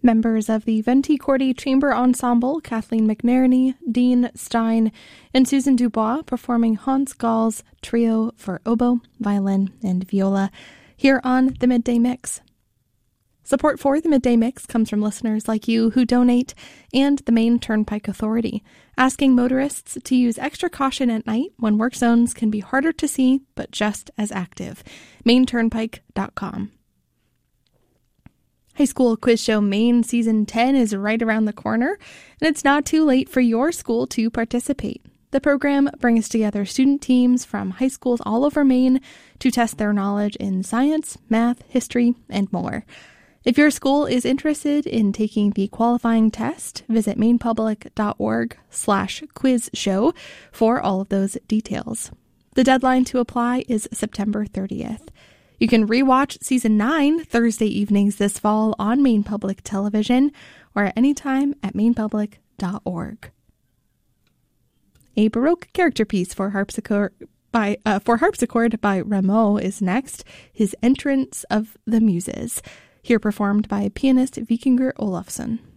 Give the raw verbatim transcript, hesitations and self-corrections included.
Members of the Venti Cordi Chamber Ensemble, Kathleen McNerney, Dean Stein, and Susan Dubois, performing Hans Gall's Trio for oboe, violin, and viola, here on the Midday Mix. Support for the Midday Mix comes from listeners like you who donate, and the Maine Turnpike Authority, asking motorists to use extra caution at night when work zones can be harder to see but just as active. maine turnpike dot com. High School Quiz Show Maine Season ten is right around the corner, and it's not too late for your school to participate. The program brings together student teams from high schools all over Maine to test their knowledge in science, math, history, and more. If your school is interested in taking the qualifying test, visit mainepublic.org slash quiz show for all of those details. The deadline to apply is September thirtieth. You can rewatch Season nine Thursday evenings this fall on Maine Public Television or at any time at maine public dot org. A Baroque character piece for harpsichord by uh, for harpsichord by Rameau is next, his Entrance of the Muses, here performed by pianist Vikingur Olafsson.